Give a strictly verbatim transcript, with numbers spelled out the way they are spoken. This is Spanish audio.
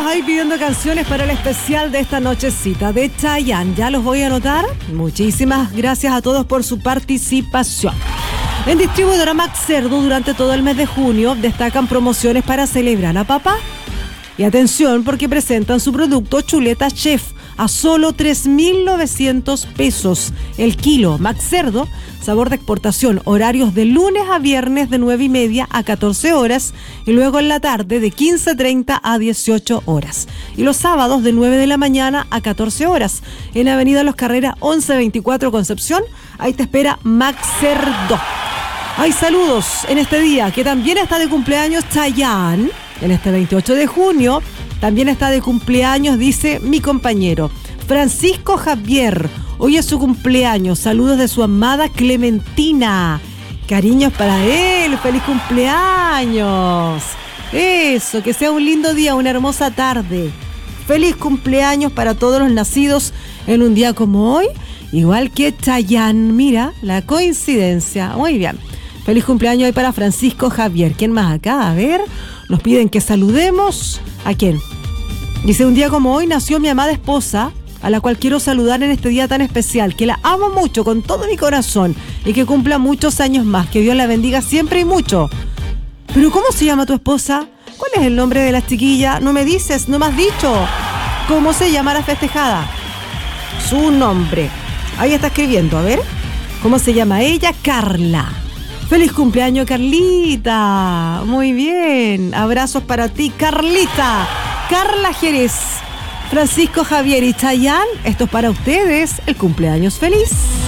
ahí pidiendo canciones para el especial de esta nochecita de Chayanne. Ya los voy a anotar. Muchísimas gracias a todos por su participación. En distribuidora Max Cerdo, durante todo el mes de junio, destacan promociones para celebrar a papá. Y atención, porque presentan su producto Chuleta Chef a solo tres mil novecientos pesos el kilo. Max Cerdo, sabor de exportación, horarios de lunes a viernes de nueve y media a catorce horas y luego en la tarde de quince treinta a dieciocho horas. Y los sábados de nueve de la mañana a catorce horas. En Avenida Los Carreras once veinticuatro Concepción, ahí te espera Max Cerdo. Hay saludos en este día, que también está de cumpleaños Chayanne. En este veintiocho de junio, también está de cumpleaños, dice mi compañero Francisco Javier. Hoy es su cumpleaños. Saludos de su amada Clementina. Cariños para él. ¡Feliz cumpleaños! Eso, que sea un lindo día, una hermosa tarde. Feliz cumpleaños para todos los nacidos en un día como hoy. Igual que Chayanne. Mira, la coincidencia. Muy bien. Feliz cumpleaños hoy para Francisco Javier. ¿Quién más acá? A ver, nos piden que saludemos. ¿A quién? Dice, un día como hoy nació mi amada esposa, a la cual quiero saludar en este día tan especial, que la amo mucho con todo mi corazón y que cumpla muchos años más, que Dios la bendiga siempre y mucho. ¿Pero cómo se llama tu esposa? ¿Cuál es el nombre de la chiquilla? No me dices, no me has dicho. ¿Cómo se llama la festejada? Su nombre. Ahí está escribiendo, a ver. ¿Cómo se llama ella? Carla. ¡Feliz cumpleaños, Carlita! Muy bien. Abrazos para ti, Carlita. Carla Jerez, Francisco Javier y Chayanne. Esto es para ustedes. El cumpleaños feliz.